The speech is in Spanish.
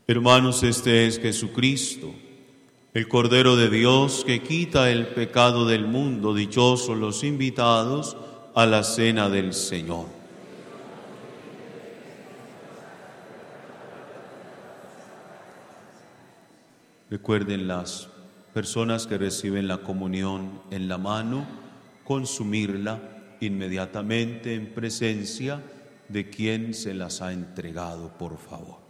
Hermanos, este es Jesucristo, el Cordero de Dios que quita el pecado del mundo. Dichosos los invitados a la cena del Señor. Recuerden las personas que reciben la comunión en la mano, consumirla inmediatamente en presencia de quien se las ha entregado, por favor.